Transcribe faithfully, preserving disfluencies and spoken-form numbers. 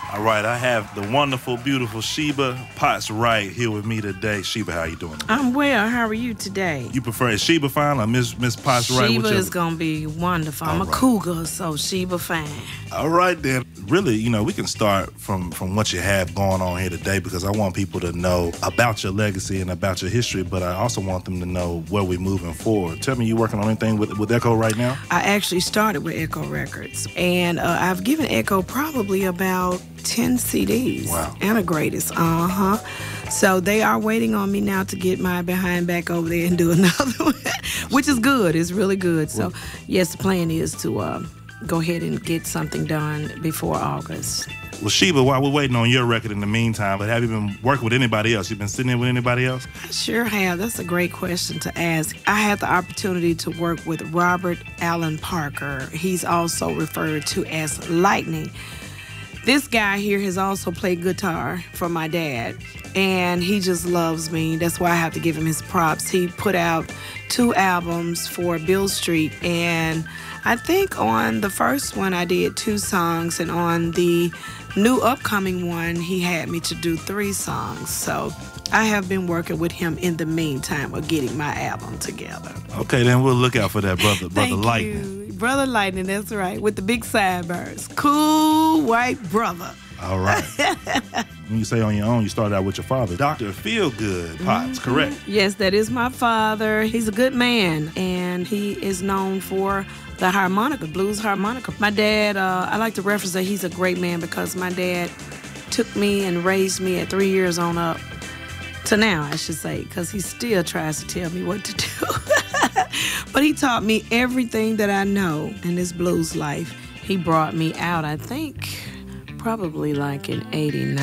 All right, I have the wonderful, beautiful Sheba Potts Wright here with me today. Sheba, how you doing today? I'm well. How are you today? You prefer is Sheba fine or Miss Miss Potts Wright? Sheba Whichever. is gonna be wonderful. I'm All a right. cougar, so Sheba fine. All right, then. Really, you know, we can start from, from what you have going on here today because I want people to know about your legacy and about your history, but I also want them to know where we're moving forward. Tell me, you working on anything with, with Echo right now? I actually started with Echo Records, and uh, I've given Echo probably about ten C Ds. Wow. And a greatest. Uh-huh. So they are waiting on me now to get my behind back over there and do another one, which is good. It's really good. So, yes, the plan is to uh, go ahead and get something done before August. Well, Sheba, while we're waiting on your record in the meantime, but have you been working with anybody else? You been sitting in with anybody else? I sure have. That's a great question to ask. I had the opportunity to work with Robert Allen Parker. He's also referred to as Lightning. This guy here has also played guitar for my dad, and he just loves me. That's why I have to give him his props. He put out two albums for Beale Street, and I think on the first one I did two songs, and on the new upcoming one he had me to do three songs. So I have been working with him in the meantime of getting my album together. Okay, then we'll look out for that, brother, brother Thank Lightning. you. Brother Lightning, that's right, with the big sideburns. Cool white brother. All right. When you say on your own, you started out with your father, Doctor Feelgood Potts, Mm-hmm. correct? Yes, that is my father. He's a good man, and he is known for the harmonica, blues harmonica. My dad, uh, I like to reference that he's a great man because my dad took me and raised me at three years on up to now, I should say, because he still tries to tell me what to do. But he taught me everything that I know in this blues life. He brought me out, I think, probably like in eighty-nine.